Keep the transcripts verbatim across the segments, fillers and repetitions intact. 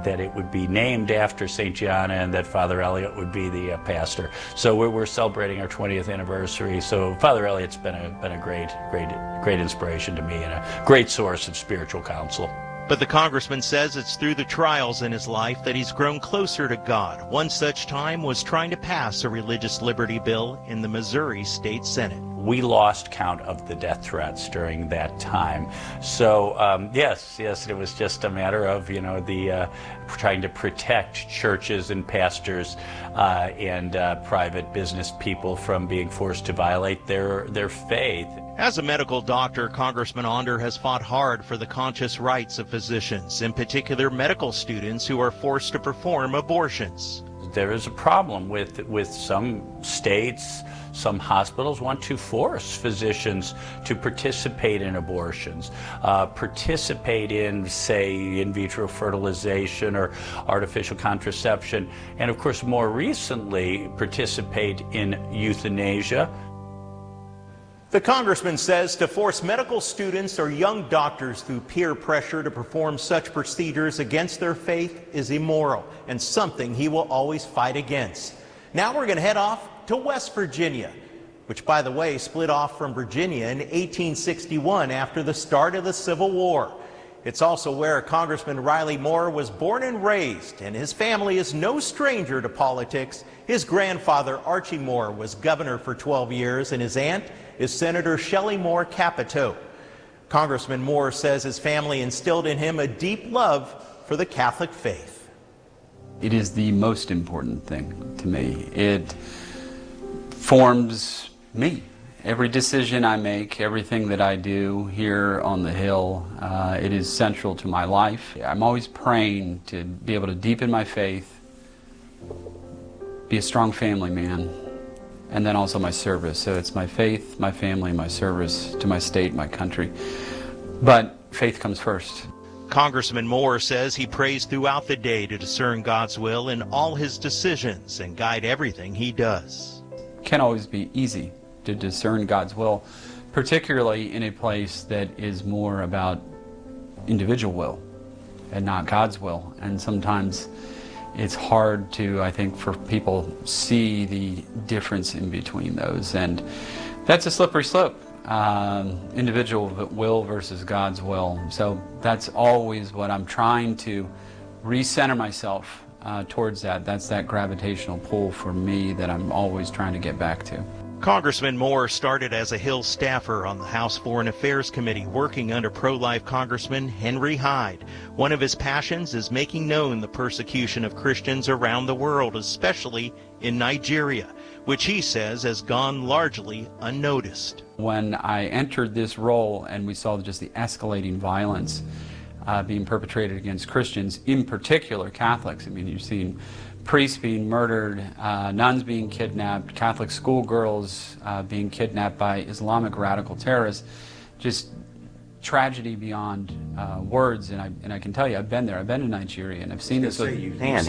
that it would be named after Saint Gianna and that Father Elliot would be the uh, pastor. So we're, we're celebrating our twentieth anniversary. So Father Elliot's been a, been a great, great, great inspiration to me and a great source of spiritual counsel. But the congressman says it's through the trials in his life that he's grown closer to God. One such time was trying to pass a religious liberty bill in the Missouri State Senate. We lost count of the death threats during that time. So um, yes, yes, it was just a matter of, you know, the uh, trying to protect churches and pastors uh, and uh, private business people from being forced to violate their, their faith. As a medical doctor, Congressman Onder has fought hard for the conscious rights of physicians, in particular medical students who are forced to perform abortions. There is a problem with, with some states, some hospitals want to force physicians to participate in abortions, uh, participate in, say, in vitro fertilization or artificial contraception, and of course more recently participate in euthanasia. The congressman says to force medical students or young doctors through peer pressure to perform such procedures against their faith is immoral and something he will always fight against. Now we're going to head off to West Virginia, which, by the way, split off from Virginia in eighteen sixty-one after the start of the Civil War. It's also where Congressman Riley Moore was born and raised, and his family is no stranger to politics. His grandfather, Archie Moore, was governor for twelve years, and his aunt is Senator Shelley Moore Capito. Congressman Moore says his family instilled in him a deep love for the Catholic faith. It is the most important thing to me. It forms me. Every decision I make, everything that I do here on the Hill, uh, it is central to my life. I'm always praying to be able to deepen my faith, be a strong family man, and then also my service. So it's my faith, my family, my service to my state, my country. But faith comes first. Congressman Moore says he prays throughout the day to discern God's will in all his decisions and guide everything he does. It can't always be easy to discern God's will, particularly in a place that is more about individual will and not God's will. And sometimes it's hard to, I think, for people see the difference in between those. And that's a slippery slope, um, individual will versus God's will. So that's always what I'm trying to recenter myself uh, towards that. That's that gravitational pull for me that I'm always trying to get back to. Congressman Moore started as a Hill staffer on the House Foreign Affairs Committee, working under pro-life Congressman Henry Hyde. One of his passions is making known the persecution of Christians around the world, especially in Nigeria, which he says has gone largely unnoticed. When I entered this role and we saw just the escalating violence uh, being perpetrated against Christians, in particular Catholics, I mean, you've seen priests being murdered, uh, nuns being kidnapped, Catholic schoolgirls uh, being kidnapped by Islamic radical terrorists, just tragedy beyond uh, words. And I, and I can tell you, I've been there. I've been to Nigeria, and I've seen this firsthand.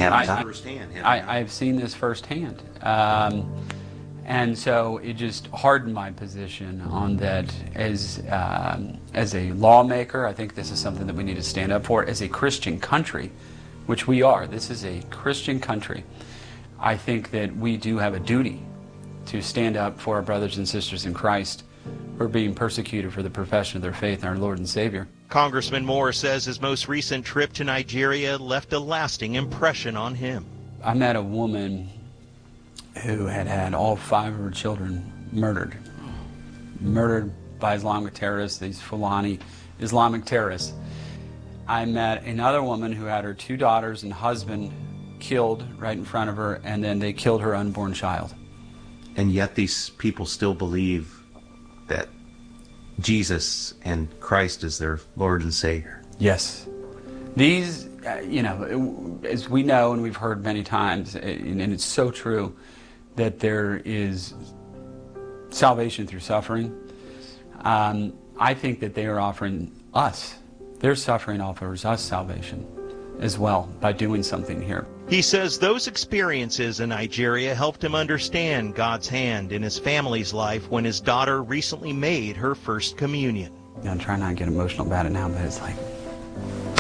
I, I, I've seen this firsthand. Um, and so it just hardened my position on that as, um, as a lawmaker. I think this is something that we need to stand up for. As a Christian country, which we are, this is a Christian country, I think that we do have a duty to stand up for our brothers and sisters in Christ who are being persecuted for the profession of their faith in our Lord and Savior. Congressman Moore says his most recent trip to Nigeria left a lasting impression on him. I met a woman who had had all five of her children murdered. Murdered by Islamic terrorists, these Fulani Islamic terrorists. I met another woman who had her two daughters and husband killed right in front of her, and then they killed her unborn child. And yet these people still believe that Jesus and Christ is their Lord and Savior. Yes. These, uh, you know, as we know and we've heard many times, and it's so true, that there is salvation through suffering. Um, I think that they are offering us, their suffering offers us salvation as well by doing something here. He says those experiences in Nigeria helped him understand God's hand in his family's life when his daughter recently made her first communion. I'm trying not to get emotional about it now, but it's like,